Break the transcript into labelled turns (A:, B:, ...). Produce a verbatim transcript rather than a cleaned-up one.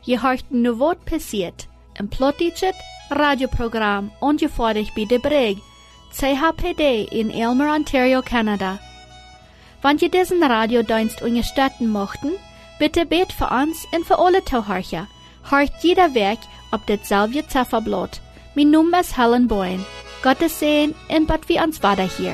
A: Je hört nu wat passiert. Een plottichet radioprogram ongevoudig bij de Brig, C H P D in Aylmer, Ontario, Canada. Wenn je diesen Radiodienst unterstützen mochten, bitte bet für uns und für alle Zuhörer. Hört jeder Weg auf dasselbe Zifferblatt. Mein Name ist Helen Boyne. Gottes Segen und Gott wie uns weiter hier.